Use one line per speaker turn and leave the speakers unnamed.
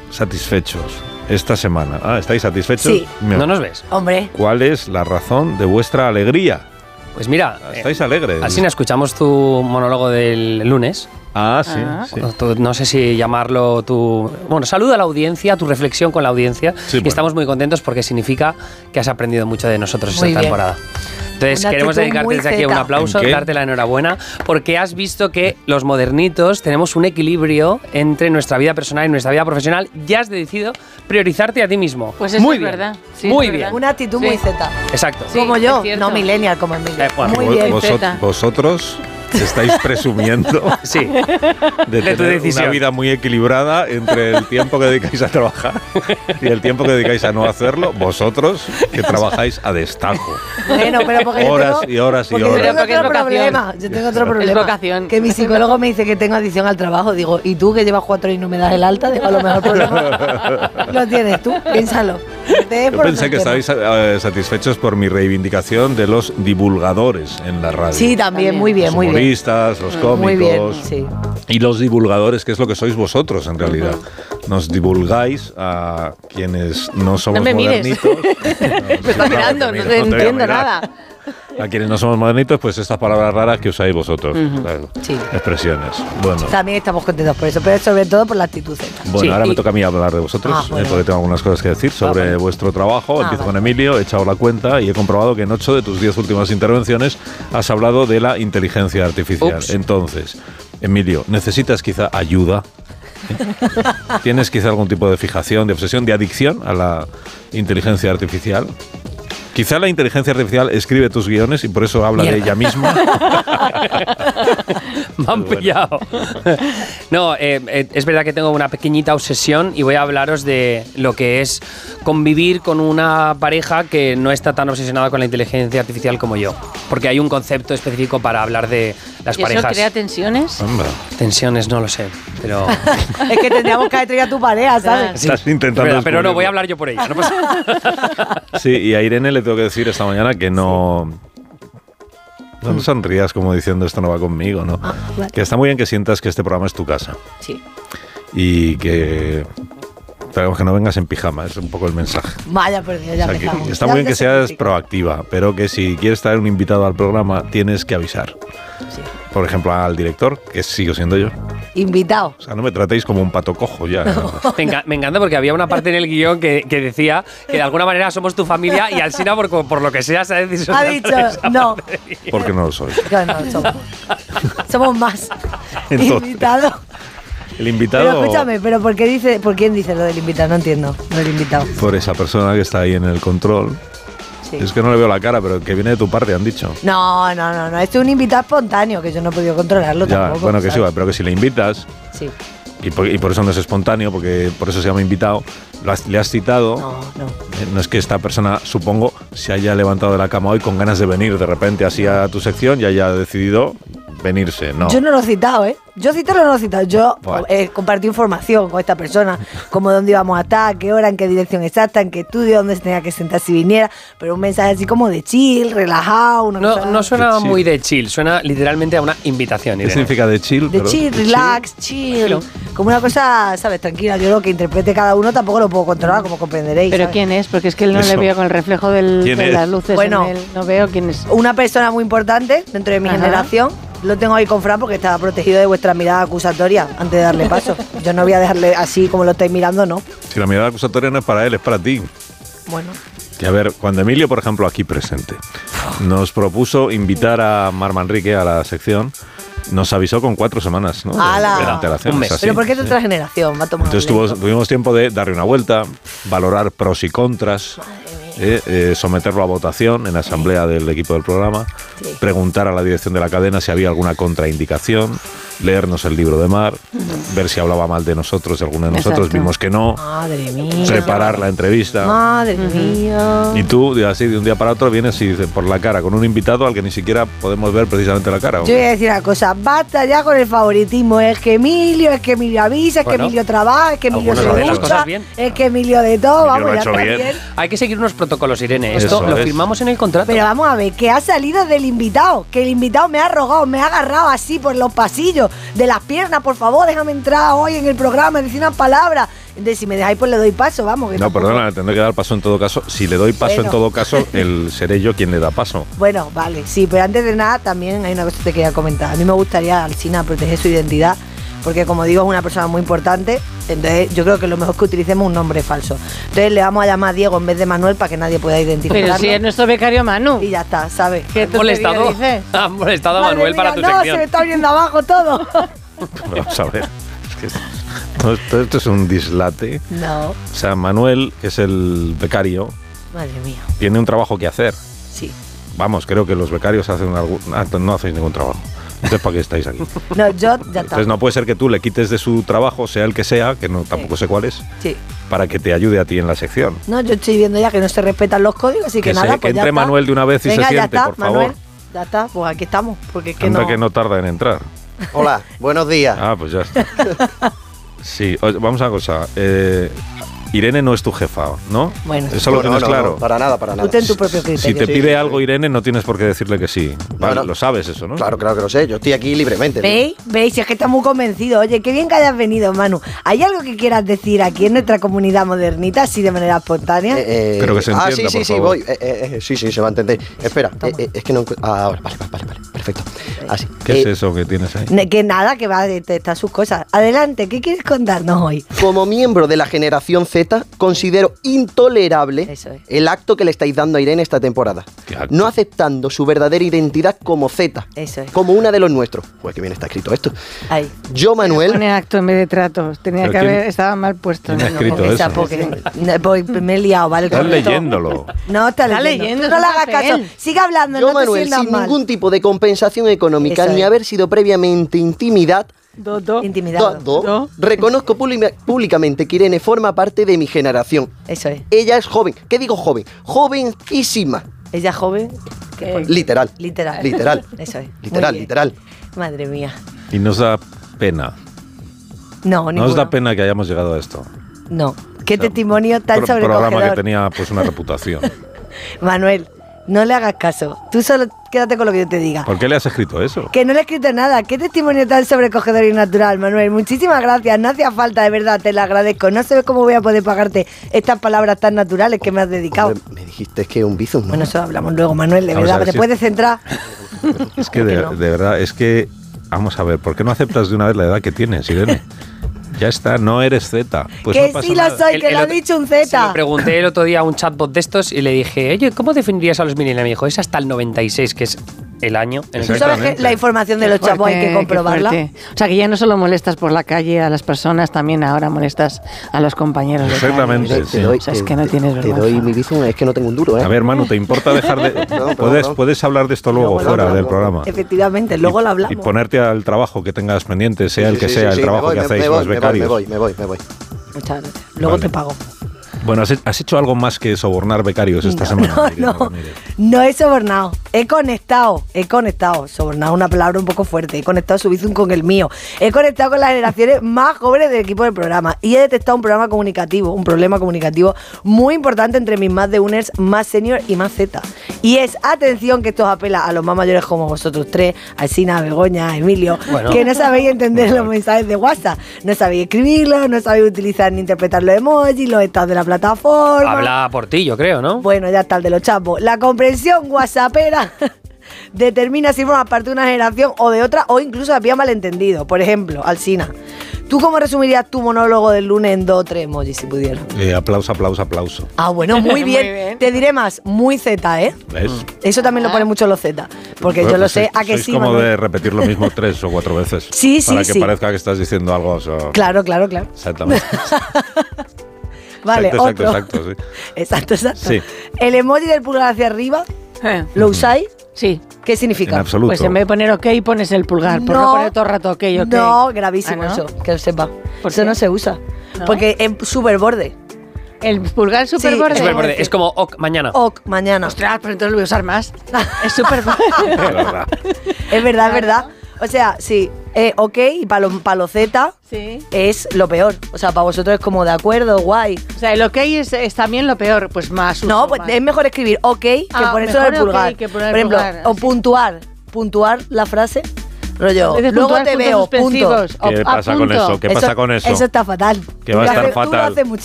satisfechos esta semana. ¿Estáis satisfechos?
Sí.
¿No nos ves?
Hombre.
¿Cuál es la razón de vuestra alegría?
Pues mira,
¿estáis alegres?
Así escuchamos tu monólogo del lunes.
Sí.
No sé si llamarlo tu... Bueno, saluda a la audiencia, tu reflexión con la audiencia.
Sí,
y estamos muy contentos porque significa que has aprendido mucho de nosotros esta temporada. Entonces
Una
queremos dedicarte desde aquí un aplauso, darte la enhorabuena, porque has visto que los modernitos tenemos un equilibrio entre nuestra vida personal y nuestra vida profesional. Ya has decidido priorizarte a ti mismo.
Pues eso
muy
es
bien,
verdad. Sí,
muy
es
bien.
verdad.
Una actitud muy zeta.
Exacto.
Sí,
como yo,
es cierto.
no millennial como Emilio.
Bueno,
muy bien.
Vosotros estáis presumiendo
sí,
de
tu
tener
decisión.
una vida muy equilibrada entre el tiempo que dedicáis a trabajar y el tiempo que dedicáis a no hacerlo. Vosotros que trabajáis a destajo.
Bueno, pero porque
horas
yo
y horas y
porque
horas.
Yo tengo
Porque es
otro
vocación.
problema. Yo tengo otro
Es
problema.
vocación.
Que mi psicólogo me dice que tengo adicción al trabajo. Digo, ¿y tú que llevas 4 y no me das el alta? Digo, a lo mejor problema lo tienes tú. Piénsalo.
Yo pensé que estabais satisfechos por mi reivindicación de los divulgadores en la radio.
Sí, también, muy bien,
Los
muy bien.
humoristas, los cómicos.
Muy bien, sí.
Y los divulgadores, que es lo que sois vosotros en realidad. Nos divulgáis a quienes no somos
No me mires.
modernitos.
Me está mirando, no te entiendo nada.
A quienes no somos modernitos, pues estas palabras raras que usáis vosotros. Claro,
Sí.
expresiones. Bueno,
También estamos contentos por eso, pero sobre todo por la actitud zeta.
bueno,
Sí,
ahora
y-
me toca a mí hablar de vosotros,
bueno.
porque tengo algunas cosas que decir sobre vuestro trabajo. Empiezo con Emilio, he echado la cuenta y he comprobado que en 8 de tus 10 últimas intervenciones has hablado de la inteligencia artificial.
Ups.
Entonces, Emilio, ¿necesitas quizá ayuda? ¿Tienes quizá algún tipo de fijación, de obsesión, de adicción a la inteligencia artificial? Quizá la inteligencia artificial escribe tus guiones y por eso habla de ella misma.
Me han pillado. No, es verdad que tengo una pequeñita obsesión y voy a hablaros de lo que es convivir con una pareja que no está tan obsesionada con la inteligencia artificial como yo. Porque hay un concepto específico para hablar de las
¿Y eso
parejas.
crea tensiones?
Hombre,
Tensiones, no lo sé, pero...
Es que tendríamos que haber traído a tu pareja, ¿sabes?
estás intentando
pero no,
descubrirlo.
voy a hablar yo por ella. No pasa nada.
Sí, y a Irene le tengo que decir esta mañana que no... No sonrías como diciendo esto no va conmigo, ¿no?
Vale.
Que está muy bien que sientas que este programa es tu casa
Sí.
y que... Pero que no vengas en pijama, es un poco el mensaje.
Vaya, por Dios, ya
O sea,
empezamos.
que está
Ya
muy bien que seas
significa.
proactiva, pero que si quieres traer un invitado al programa tienes que avisar.
Sí.
Por ejemplo, al director, que sigo siendo yo.
Invitado.
O sea, no me tratéis como un pato cojo ya.
Me encanta porque había una parte en el guión que decía que de alguna manera somos tu familia y Alsina, por lo que sea, se ha decidido...
Ha dicho, no.
Porque no lo soy.
No, no, somos más.
Entonces,
Invitado.
el invitado...
Pero escúchame, ¿pero por quién dice lo del invitado? No entiendo. No el invitado.
Por esa persona que está ahí en el control.
Sí.
Es que no le veo la cara, pero que viene de tu parte, han dicho.
No. Esto es un invitado espontáneo, que yo no he podido controlarlo
Ya,
tampoco.
bueno, que sí,
¿sabes?
pero que si le invitas,
Sí.
y por eso no es espontáneo, porque por eso se llama invitado, le has citado.
No.
No es que esta persona, supongo, se haya levantado de la cama hoy con ganas de venir de repente así a tu sección y haya decidido venirse, no.
Yo no lo he citado, ¿eh? Yo citarlo no lo he citado. Yo
Bueno.
compartí información con esta persona, como dónde íbamos a estar, a qué hora, en qué dirección exacta, en qué estudio, dónde se tenía que sentar si viniera, pero un mensaje así como de chill, relajado, una cosa...
No suena
De chill.
muy de chill, suena literalmente a una invitación.
¿Qué
Irene.
significa de chill?
De
Pero-
chill,
de
relax, chill. Como una cosa, ¿sabes? Tranquila. Yo lo que interprete cada uno tampoco lo puedo controlar, como comprenderéis.
¿Pero
¿sabes?
quién es? Porque es que él no
Eso.
le veo con el reflejo de
¿Quién es?
las luces
Bueno.
en él. No veo quién es.
Una persona muy importante dentro de mi
Ajá.
generación. Lo tengo ahí con Fran porque estaba protegido de vuestra mirada acusatoria antes de darle paso. Yo no voy a dejarle así como lo estáis mirando, no.
Si la mirada acusatoria no es para él, es para ti.
Bueno.
Que a ver, cuando Emilio, por ejemplo, aquí presente, nos propuso invitar a Mar Manrique a la sección, nos avisó con 4 semanas, ¿no?
¡Hala!
De antelación,
Un
es
mes.
así.
Pero ¿por qué es de
Sí.
otra generación? Va a tomar
Entonces tuvimos tiempo de darle una vuelta, valorar pros y contras, someterlo a votación en la asamblea del equipo del programa,
Sí.
preguntar a la dirección de la cadena si había alguna contraindicación, leernos el libro de Mar, ver si hablaba mal de nosotros, de alguno de nosotros,
Exacto.
vimos que no,
Madre mía.
preparar la entrevista.
Madre mía.
Y tú, así de un día para otro, vienes y dices por la cara con un invitado al que ni siquiera podemos ver precisamente la cara.
Yo voy a decir una cosa, basta ya con el favoritismo. Es que Emilio avisa, es
Bueno,
que Emilio trabaja, es que Emilio
algunos
se
hacen las
ducha,
cosas bien.
es que Emilio de todo,
Emilio
vamos,
lo ha
ya
hecho
está
bien.
bien.
Hay que seguir unos protocolos, Irene. Esto
Eso
lo
es.
firmamos en el contrato.
Pero vamos a ver, que ha salido del invitado, que el invitado me ha rogado, me ha agarrado así por los pasillos de las piernas, por favor, déjame entrar hoy en el programa, decir una palabra, Entonces, si me dejáis, pues le doy paso, vamos. Que
No,
tampoco-
perdona, le tendré que dar paso en todo caso. Si le doy paso
Bueno.
en todo caso, seré yo quien le da paso.
Bueno, vale, sí, pero antes de nada también hay una cosa que te quería comentar. A mí me gustaría, Alsina, proteger su identidad, porque como digo, es una persona muy importante, entonces yo creo que lo mejor es que utilicemos un nombre falso. Entonces le vamos a llamar Diego en vez de Manuel para que nadie pueda identificarlo.
Pero si es nuestro becario Manu.
Y ya está, ¿sabes?
¿Qué
¿Han molestado?
dices?
Han molestado a
Madre
Manuel para
mía,
tu
no,
sección.
se me está viendo abajo todo.
Vamos a ver. Es que esto es un dislate.
No,
O sea, Manuel, que es el becario,
madre mía,
tiene un trabajo que hacer.
sí.
Vamos, creo que los becarios hacen no hacéis ningún trabajo. Entonces, ¿para qué estáis aquí?
No, yo ya está.
Entonces, no puede ser que tú le quites de su trabajo, sea el que sea, que no tampoco sé cuál es,
Sí.
para que te ayude a ti en la sección.
No, yo estoy viendo ya que no se respetan los códigos y que nada,
que
pues ya
entre
está.
Manuel de una vez y
Venga,
se
ya
siente,
está,
por favor.
Manuel, ya está, pues aquí estamos, porque es que
Anda
no...
que no tarda en entrar.
Hola, buenos días.
Ah, pues ya está. Sí, oye, vamos a una cosa. Irene no es tu jefa, ¿no?
Bueno.
Eso lo tienes claro.
No, para nada, para
Tú
nada.
ten tu propio criterio.
Si te
Sí,
pide
sí,
algo
sí.
Irene, no tienes por qué decirle que sí. Vale,
No, no.
lo sabes eso, ¿no?
Claro, claro que lo sé. Yo estoy aquí libremente.
¿Veis? ¿Veis? Si es que está muy convencido. Oye, qué bien que hayas venido, Manu. ¿Hay algo que quieras decir aquí en nuestra comunidad modernita, así de manera espontánea?
Pero que se entienda,
sí,
por
sí,
favor.
voy. Sí, se va a entender. Espera, es que no... ahora, vale, perfecto. Así.
¿Qué es eso que tienes ahí?
Que nada, que va a detectar sus cosas. Adelante, ¿qué quieres contarnos hoy?
Como miembro de la generación Z, considero intolerable
Eso es.
el acto que le estáis dando a Irene esta temporada.
¿Qué acto?
No aceptando su verdadera identidad como Z.
Eso es.
Como una de los nuestros. Pues que bien está escrito esto.
Ahí.
Yo, Manuel...
Pone acto en vez de tratos. Tenía
¿Pero
que
quién-
haber... Estaba mal puesto.
quién ha
¿no?
escrito
Porque
eso?
porque me he liado, ¿vale?
Estás
Correcto.
leyéndolo.
No, está
Está
leyendo.
leyendo,
Tú no
es
le
un
hagas caso.
papel.
Sigue hablando,
Yo,
no te
Manuel,
sientas
sin
mal.
ningún tipo de compensación económica
Eso
ni
es.
haber sido previamente
Intimidado.
reconozco públicamente que Irene forma parte de mi generación.
Eso es.
Ella es joven. ¿Qué digo joven? Jovencísima.
Ella es joven.
Literal.
Literal.
Literal.
Eso es. Muy
Literal,
bien.
literal.
Madre mía.
Y nos da pena.
No,
Nos
ninguno.
da pena que hayamos llegado a esto.
No. Qué
O sea,
testimonio tan
programa que
sobrecogedor.
tenía pues una reputación.
Manuel, no le hagas caso. Tú solo quédate con lo que yo te diga.
¿Por qué le has escrito eso?
Que no le he escrito nada. Qué testimonio tan sobrecogedor y natural, Manuel. Muchísimas gracias. No hacía falta, de verdad, te lo agradezco. No sé cómo voy a poder pagarte estas palabras tan naturales que me has dedicado.
Hombre, me dijiste que un bizum, ¿no?
Bueno, eso hablamos luego, Manuel. De
Vamos a
verdad,
ver
¿te
si-
puedes centrar?
Es que
¿Por qué
de
no?
verdad, es que... Vamos a ver, ¿por qué no aceptas de una vez la edad que tienes, Irene? Ya está, no eres Z. Pues
que
no pasa
sí lo
nada.
soy, que lo ha
otro-
dicho un
Se
Z.
lo pregunté el otro día a un chatbot de estos y le dije, oye, ¿cómo definirías a los millennials? Me dijo, es hasta el 96, que es el año en el
Tú
que
sabes
Exactamente.
que la información de los
Qué
chavos hay
fuerte,
que comprobarla.
qué fuerte. O sea, que ya no solo molestas por la calle a las personas, también ahora molestas a los compañeros de
Exactamente.
calle.
Irene,
sí.
te doy,
O sea, es que no tienes
te
vergüenza.
doy mi bizum, es que no tengo un duro, ¿eh?
A ver, Manu, ¿te importa dejar de...?
No,
¿Puedes hablar de esto luego
Luego lo
fuera del
hablamos.
programa?
Efectivamente, luego lo hablamos.
Y ponerte al trabajo que tengas pendiente, sea el que
Sí,
sea
sí,
el
sí,
trabajo
me voy,
que
me
hacéis
voy,
los
me voy,
becarios.
me voy.
Muchas gracias. Luego
Vale.
te pago.
Bueno, ¿has hecho algo más que sobornar becarios esta semana? Irene
No,
Ramírez?
no he sobornado. He conectado. Sobornado, una palabra un poco fuerte. He conectado su bizum con el mío. He conectado con las generaciones más jóvenes del equipo del programa. Y he detectado un problema comunicativo muy importante entre mis más de uners, más senior y más Z. Y es, atención, que esto os apela a los más mayores como vosotros tres, a Alsina, a Begoña, a Emilio,
Bueno.
que no sabéis entender los mensajes de WhatsApp. No sabéis escribirlos, no sabéis utilizar ni interpretar los emojis, los estados de la plataforma.
habla por ti, yo creo, ¿no?
Bueno, ya está el de los chapos. La comprensión whatsappera determina si formas parte de una generación o de otra, o incluso había malentendido. Por ejemplo, Alsina, ¿tú cómo resumirías tu monólogo del lunes en 2 o 3 emojis, si pudieras?
Aplauso, aplauso, aplauso.
Ah, bueno, muy
Muy
bien.
bien.
Te diré más, muy Z, ¿eh?
¿Ves?
Eso también lo ponen mucho los Z. Porque yo
Bueno,
lo sé, ¿a que
sois
sí,
como
Manuel?
de repetir lo mismo 3 o 4 veces.
Sí, sí,
Para que
sí.
parezca que estás diciendo algo. O sea,
Claro.
Exactamente.
Vale,
exacto,
otro.
exacto, sí.
Exacto.
Sí.
El emoji del pulgar hacia arriba, ¿lo usáis?
Sí.
¿Qué
En
significa?
absoluto.
Pues en vez de poner ok, pones el pulgar. Por no poner todo el rato ok.
No, gravísimo
Ah, ¿no?
eso, que lo sepa.
¿Por
Eso
qué?
no se usa.
¿No?
Porque es súper borde.
El pulgar super
Sí,
borde.
Es súper es como ok, mañana.
Ok, mañana.
Ostras, pero entonces lo voy a usar más. Es súper
Es verdad.
Es verdad, es verdad. O sea, sí, ok, y para los Z
Sí.
es lo peor. O sea, para vosotros es como de acuerdo, guay.
O sea, el ok es también lo peor, pues más uso,
No, pues
más.
es mejor escribir ok que
Ah,
poner solo el
mejor ok
pulgar.
que poner el
Por ejemplo,
pulgar,
o
sí.
puntuar la frase. Rollo,
Veces
luego
puntuales,
te
puntos
veo, punto.
suspensivos,
¿Qué pasa con eso? ¿Qué pasa con eso?
Eso está fatal.
Que va a estar
Tú lo
fatal.
haces muchísimo.